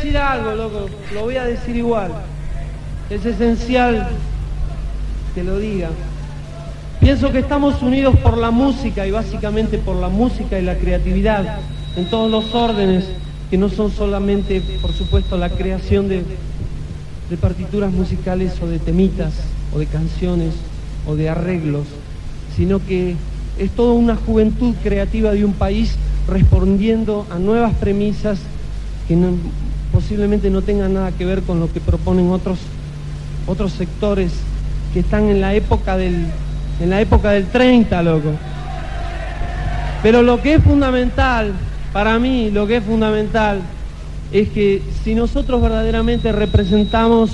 decir algo, loco, lo voy a decir igual. Es esencial que lo diga. Pienso que estamos unidos por la música y básicamente por la música y la creatividad en todos los órdenes, que no son solamente, por supuesto, la creación de partituras musicales o de temitas o de canciones o de arreglos, sino que es toda una juventud creativa de un país respondiendo a nuevas premisas que posiblemente no tengan nada que ver con lo que proponen otros sectores que están en la época del 30, loco. Pero lo que es fundamental, para mí, lo que es fundamental es que si nosotros verdaderamente representamos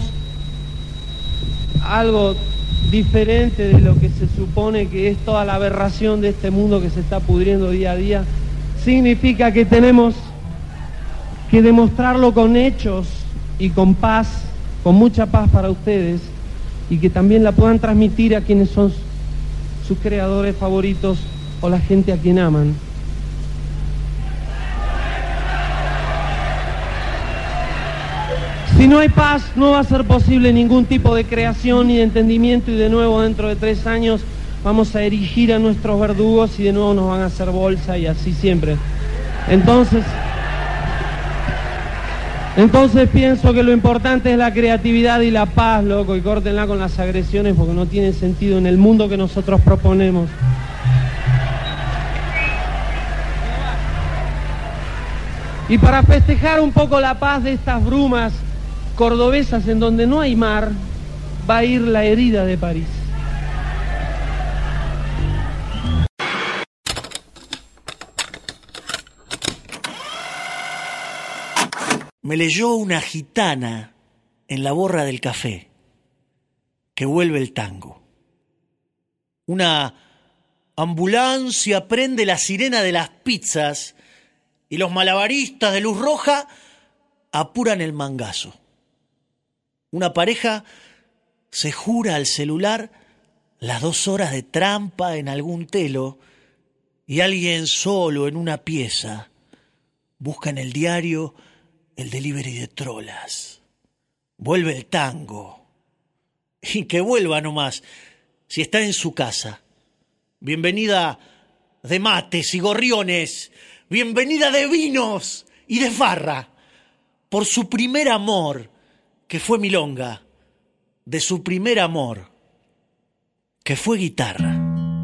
algo diferente de lo que se supone que es toda la aberración de este mundo que se está pudriendo día a día, significa que tenemos que demostrarlo con hechos y con paz, con mucha paz para ustedes, y que también la puedan transmitir a quienes son sus creadores favoritos o la gente a quien aman. Si no hay paz, no va a ser posible ningún tipo de creación ni de entendimiento, y de nuevo dentro de 3 años vamos a erigir a nuestros verdugos y de nuevo nos van a hacer bolsa y así siempre. Entonces pienso que lo importante es la creatividad y la paz, loco, y córtenla con las agresiones porque no tienen sentido en el mundo que nosotros proponemos. Y para festejar un poco la paz de estas brumas cordobesas en donde no hay mar, va a ir La herida de París. Me leyó una gitana en la borra del café, que vuelve el tango. Una ambulancia prende la sirena de las pizzas y los malabaristas de luz roja apuran el mangazo. Una pareja se jura al celular las 2 horas de trampa en algún telo y alguien solo en una pieza busca en el diario el delivery de trolas. Vuelve el tango. Y que vuelva nomás, si está en su casa. Bienvenida de mates y gorriones. Bienvenida de vinos y de farra. Por su primer amor, que fue milonga. De su primer amor, que fue guitarra.